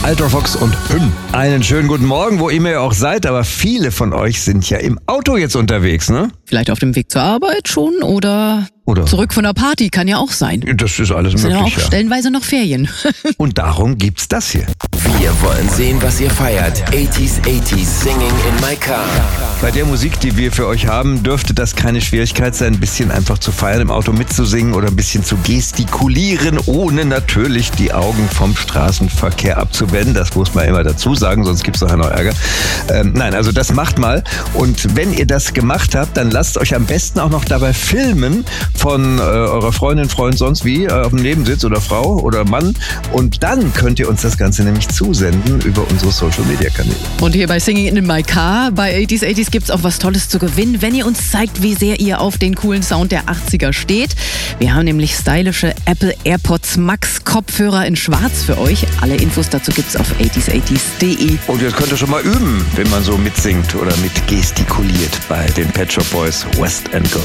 Alter Fox und Hymn. Einen schönen guten Morgen, wo immer ihr auch seid, aber viele von euch sind ja im Auto jetzt unterwegs, ne? Vielleicht auf dem Weg zur Arbeit schon oder zurück von der Party, kann ja auch sein. Das ist alles möglich, sind ja auch ja. stellenweise noch Ferien. Und darum gibt's das hier. Wir wollen sehen, was ihr feiert. 80s, Singing in my car. Bei der Musik, die wir für euch haben, dürfte das keine Schwierigkeit sein, ein bisschen einfach zu feiern, im Auto mitzusingen oder ein bisschen zu gestikulieren, ohne natürlich die Augen vom Straßenverkehr abzuwenden. Das muss man immer dazu sagen, sonst gibt's nachher noch Ärger. Nein, also das macht mal. Und wenn ihr das gemacht habt, dann lasst euch am besten auch noch dabei filmen von eurer Freundin, Freund, sonst wie, auf dem Nebensitz oder Frau oder Mann. Und dann könnt ihr uns das Ganze nämlich zusenden über unsere Social-Media-Kanäle. Und hier bei Singing in My Car, bei 80s gibt's auch was Tolles zu gewinnen, wenn ihr uns zeigt, wie sehr ihr auf den coolen Sound der 80er steht. Wir haben nämlich stylische Apple AirPods Max Kopfhörer in Schwarz für euch. Alle Infos dazu gibt's auf 80s80s.de. Und jetzt könnt ihr schon mal üben, wenn man so mitsingt oder mit gestikuliert bei den Pet Shop Boys West End Girl.